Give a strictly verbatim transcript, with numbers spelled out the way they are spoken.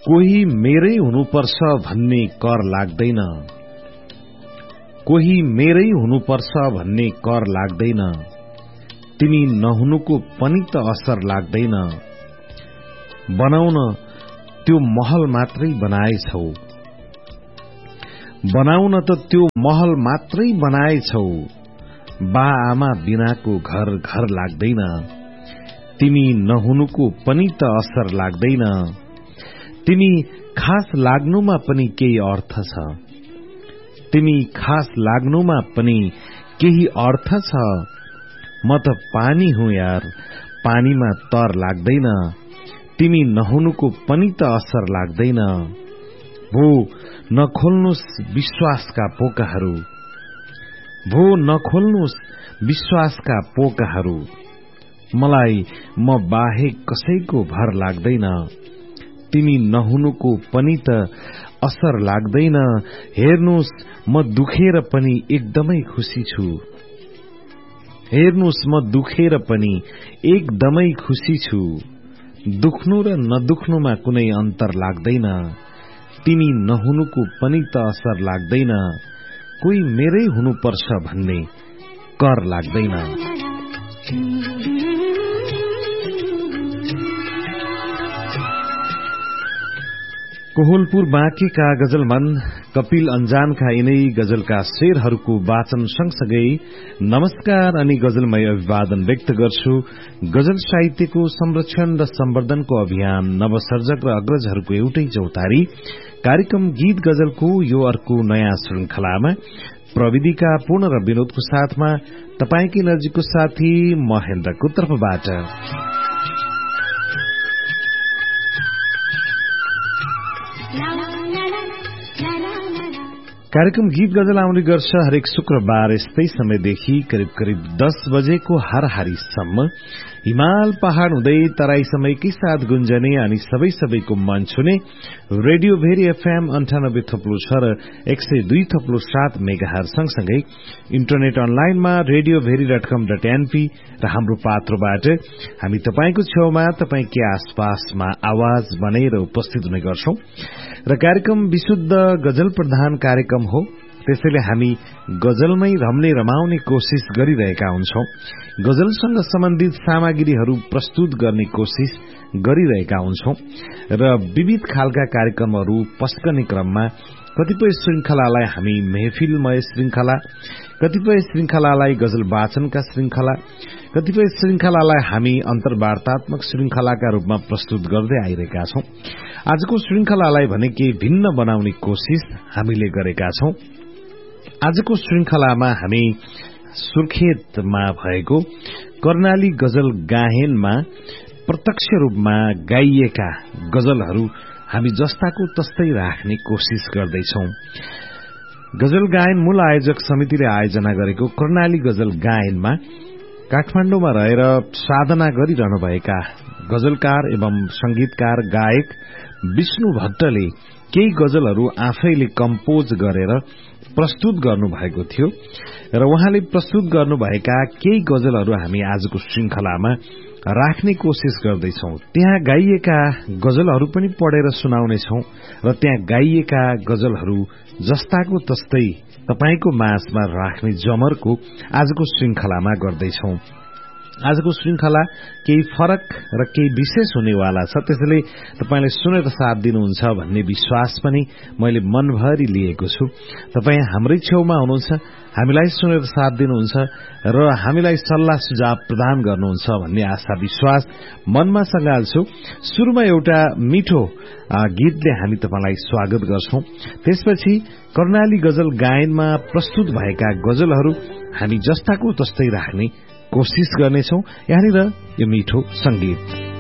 कोही मेरै हुनुपर्छ भन्ने कर लाग्दैन, कोही मेरै हुनुपर्छ भन्ने कर लाग्दैन, तिमी नहुनुको पनि त असर लाग्दैन। बनाउन त्यो महल मात्रै बनाएछौ, बनाउन त त्यो महल मात्रै बनाएछौ, बा आमा बिनाको घर घर लाग्दैन, तिमी नहुनुको पनि त असर लाग्दैन। तिमी खास लाग्नुमा पनि केही अर्थ छ, तिमी खास लाग्नुमा पनि केही अर्थ छ। म त पानी हुँ यार, पानीमा तर लाग्दैन, तिमी नहुनुको पनि त असर लाग्दैन। भो नखोल्नुस् विश्वासका पोकाहरू, भो नखोल्नुस् विश्वासका पोकाहरू, मलाई म बाहेक कसैको भर लाग्दैन, तिमी नहुनुको पनि त असर लाग्दैन। हेर्नुस् म दुखेर पनि एकदमै खुशी छु, हेर्नुस् म दुखेर पनि एकदमै खुशी छु। दुख्नु र नदुख्नुमा कुनै अन्तर लाग्दैन, तिमी नहुनुको पनि त असर लाग्दैन। कोही मेरै हुनुपर्छ भन्ने कर लाग्दैन। कोहलपुर बाँकेका गजलमन कपिल अन्जानका यिनै गजलका शेरहरूको वाचन सँगसँगै नमस्कार अनि गजलमय अभिवादन व्यक्त गर्छु। गजल साहित्यको संरक्षण र सम्वर्धनको अभियान नवसर्जक र अग्रजहरूको एउटै चौतारी कार्यक्रम गीत गजलको यो अर्को नयाँ श्रृंखलामा प्रविधिका पूर्ण र विनोदको साथमा तपाईकै नजिकको साथी महेन्द्रको तर्फबाट कार्यक्रम गीत गजल आउने गर्छ हरेक शुक्रबार यस्तै समयदेखि करिब करिब दस बजेको हाराहारीसम्म हिमाल पहाड़ हुँदै तराईसम्मकै साथ गुन्जने अनि सबै सबैको मन छुने रेडियो भेरी एफएम अन्ठानब्बे थप्लो छ र एक सय दुई थप्लो सात मेगाहरु सँगसँगै इन्टरनेट अनलाइनमा रेडियो भेरी डट कम डट एनपी र हाम्रो पात्रोबाट हामी तपाईको छेउमा तपाईकै आसपासमा आवाज बनेर उपस्थित हुने गर्छौं र कार्यक्रम विशुद्ध गजल प्रधान कार्यक्रम हो, त्यसैले हामी गजलमै रम्ने रमाउने कोशिश गरिरहेका हुन्छौं। गजलसँग सम्बन्धित सामग्रीहरू प्रस्तुत गर्ने कोशिश गरिरहेका हुन्छौं र विविध खालका कार्यक्रमहरू पस्कने क्रममा कतिपय श्रृंखलालाई हामी महफिलमय श्रृंखला, कतिपय श्रृंखलालाई गजल वाचनका श्रृंखला, कतिपय श्रृंखलालाई हामी अन्तर्वार्तात्मक श्रृंखलाका रूपमा प्रस्तुत गर्दै आइरहेका छौं। आजको श्रृंखलालाई भने केही भिन्न बनाउने कोशिश हामीले गरेका छौं। आजको श्रृंखलामा हामी सुर्खेतमा भएको कर्णाली गजल गायनमा प्रत्यक्ष रूपमा गाइएका गजलहरू हामी जस्ताको तस्तै राख्ने कोशिश गर्दैछौं। गजल गायन मूल आयोजक समितिले आयोजना गरेको कर्णाली गजल गायनमा काठमाण्डुमा रहेर साधना गरिरहनुभएका गजलकार एवं संगीतकार गायक विष्णु भट्टले केही गजलहरू आफैले कम्पोज गरेर प्रस्तुत गर्नुभएको थियो र उहाँले प्रस्तुत गर्नुभएका केही गजलहरू हामी आजको श्रृंखलामा राख्ने कोशिश गर्दैछौं। त्यहाँ गाइएका गजलहरू पनि पढेर सुनाउनेछौं र त्यहाँ गाइएका गजलहरू जस्ताको तस्तै तपाईको माझमा राख्ने जमरको आजको श्रृंखलामा गर्दैछौं। आजको श्रृंखला केही फरक र केही विशेष हुनेवाला छ, त्यसैले तपाईले सुनेर साथ दिनुहुन्छ भन्ने विश्वास पनि मैले मनभरि लिएको छु। तपाई हाम्रै छेउमा हुनुहुन्छ, हामीलाई सुनेर साथ दिनुहुन्छ र हामीलाई सल्लाह सुझाव प्रदान गर्नुहुन्छ भन्ने आशा विश्वास मनमा सगाल्छु। सुरुमा एउटा मिठो गीतले हामी तपाईलाई स्वागत गर्छौं, त्यसपछि कर्णाली गजल गायनमा प्रस्तुत भएका गजलहरू हामी जस्ताको तस्तै राख्ने कोशिश गर्नेछौं। यहाँनिर यो मिठो संगीत